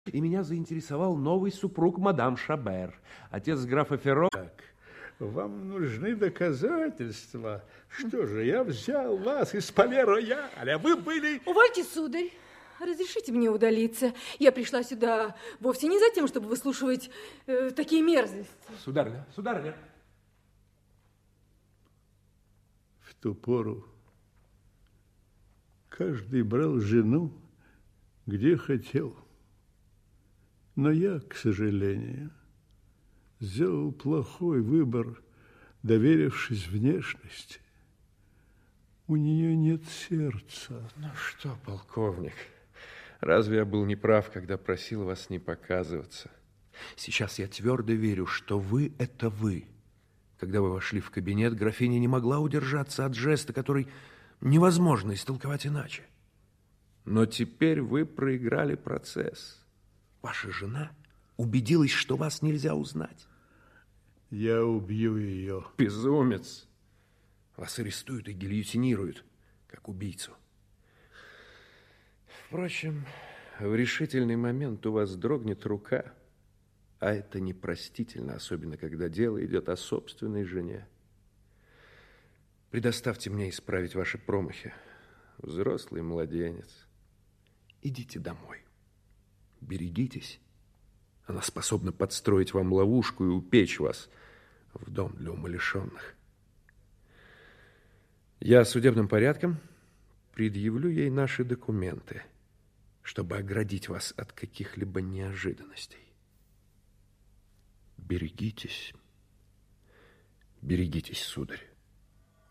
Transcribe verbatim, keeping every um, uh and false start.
И меня заинтересовал новый супруг мадам Шабер, отец графа Ферро. Так, вам нужны доказательства. Что же, я взял вас из Пале-Рояля, вы были... Увольте, сударь. Разрешите мне удалиться. Я пришла сюда вовсе не за тем, чтобы выслушивать э, такие мерзости. Сударыня, сударыня. В ту пору каждый брал жену, где хотел. Но я, к сожалению, сделал плохой выбор, доверившись внешности. У нее нет сердца. Ну что, полковник, разве я был неправ, когда просил вас не показываться? Сейчас я твердо верю, что вы – это вы. Когда вы вошли в кабинет, графиня не могла удержаться от жеста, который невозможно истолковать иначе. Но теперь вы проиграли процесс. Ваша жена убедилась, что вас нельзя узнать. Я убью ее. Безумец. Вас арестуют и гильотинируют, как убийцу. Впрочем, в решительный момент у вас дрогнет рука, а это непростительно, особенно когда дело идет о собственной жене. Предоставьте мне исправить ваши промахи, взрослый младенец. Идите домой. Берегитесь. Она способна подстроить вам ловушку и упечь вас в дом для умалишенных. Я судебным порядком предъявлю ей наши документы, чтобы оградить вас от каких-либо неожиданностей. Берегитесь. Берегитесь, сударь.